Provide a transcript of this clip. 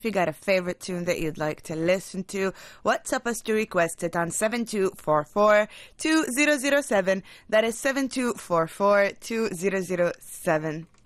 If you got a favorite tune that you'd like to listen to, WhatsApp us to request it on 7244-2007. That is 7244-2007.